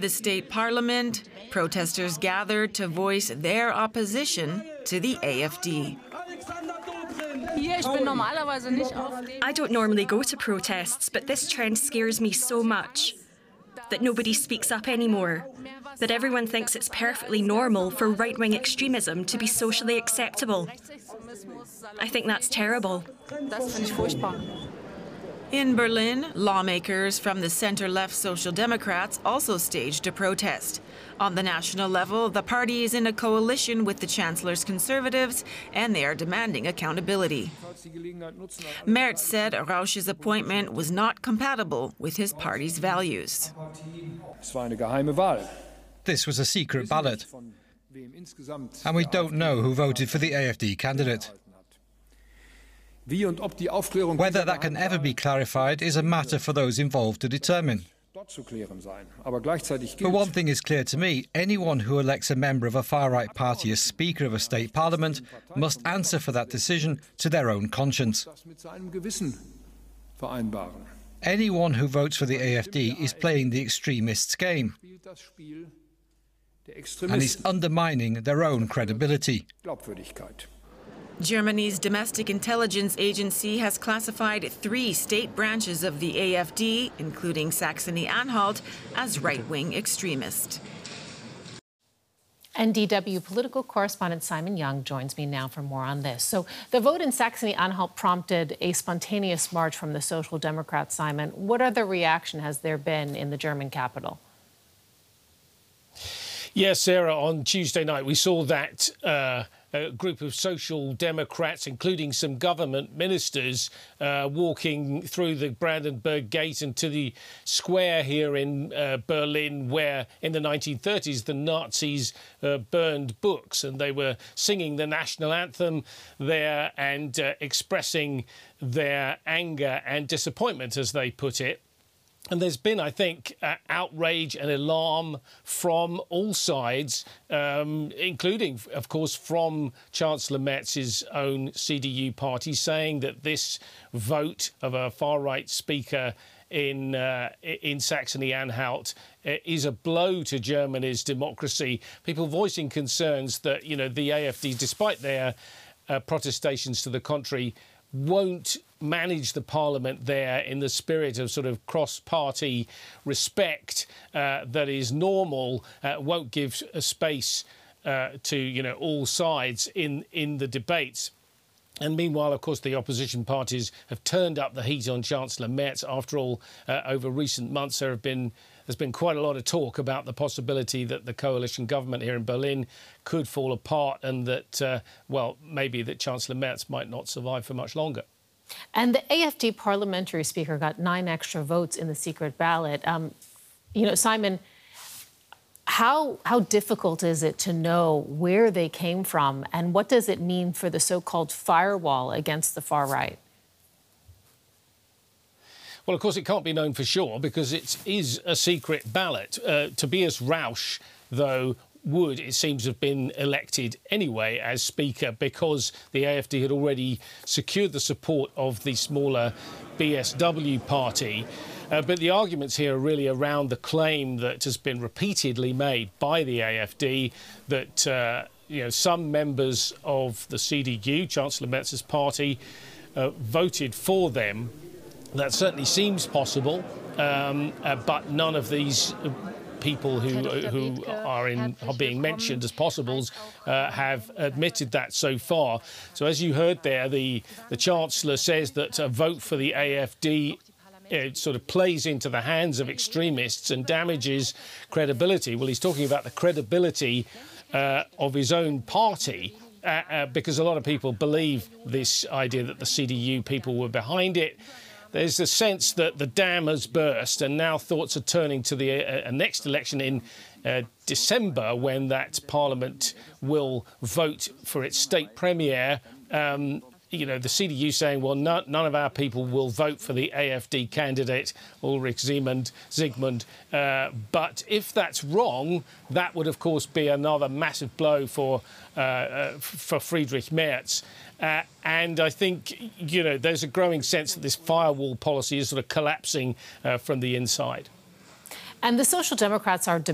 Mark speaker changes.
Speaker 1: the state parliament, protesters gathered to voice their opposition to the AfD.
Speaker 2: I don't normally go to protests, but this trend scares me so much. That nobody speaks up anymore. That everyone thinks it's perfectly normal for right-wing extremism to be socially acceptable. I think that's terrible.
Speaker 1: In Berlin, lawmakers from the center-left Social Democrats also staged a protest. On the national level, the party is in a coalition with the Chancellor's Conservatives, and they are demanding accountability. Merz said Rausch's appointment was not compatible with his party's values.
Speaker 3: This was a secret ballot, and we don't know who voted for the AfD candidate. Whether that can ever be clarified is a matter for those involved to determine. But one thing is clear to me, anyone who elects a member of a far-right party as Speaker of a state parliament must answer for that decision to their own conscience. Anyone who votes for the AfD is playing the extremists' game and is undermining their own credibility.
Speaker 1: Germany's domestic intelligence agency has classified 3 state branches of the AfD, including Saxony-Anhalt, as right-wing extremist.
Speaker 4: And DW political correspondent Simon Young joins me now for more on this. So the vote in Saxony-Anhalt prompted a spontaneous march from the Social Democrats. Simon, what other reaction has there been in the German capital?
Speaker 5: Yes, Sarah, on Tuesday night we saw that a group of Social Democrats, including some government ministers, walking through the Brandenburg Gate into the square here in Berlin, where in the 1930s the Nazis burned books, and they were singing the national anthem there and expressing their anger and disappointment, as they put it. And there's been, I think, outrage and alarm from all sides, including, of course, from Chancellor Merz's own CDU party, saying that this vote of a far-right speaker in Saxony-Anhalt is a blow to Germany's democracy. People voicing concerns that, you know, the AfD, despite their protestations to the contrary, won't manage the parliament there in the spirit of sort of cross-party respect that is normal, won't give a space to, you know, all sides in the debates. And meanwhile, of course, the opposition parties have turned up the heat on Chancellor Merz. After all, over recent months, there's been quite a lot of talk about the possibility that the coalition government here in Berlin could fall apart, and that, well, maybe that Chancellor Merz might not survive for much longer.
Speaker 4: And the AfD parliamentary speaker got 9 extra votes in the secret ballot. You know, Simon, how difficult is it to know where they came from, and what does it mean for the so-called firewall against the far right?
Speaker 5: Well, of course, it can't be known for sure because it is a secret ballot. Tobias Rausch, though, would, it seems, have been elected anyway as Speaker because the AfD had already secured the support of the smaller BSW party. But the arguments here are really around the claim that has been repeatedly made by the AfD that you know, some members of the CDU, Chancellor Merz's party, voted for them. That certainly seems possible, but none of these people who are being mentioned as possibles have admitted that so far. So as you heard there, the Chancellor says that a vote for the AfD sort of plays into the hands of extremists and damages credibility. Well, he's talking about the credibility of his own party, because a lot of people believe this idea that the CDU people were behind it. There's a sense that the dam has burst, and now thoughts are turning to the next election in December, when that parliament will vote for its state premier. You know, the CDU saying, well, none of our people will vote for the AfD candidate, Ulrich Zygmunt. But if that's wrong, that would, of course, be another massive blow for Friedrich Merz. And I think, you know, there's a growing sense that this firewall policy is sort of collapsing from the inside.
Speaker 4: And the Social Democrats are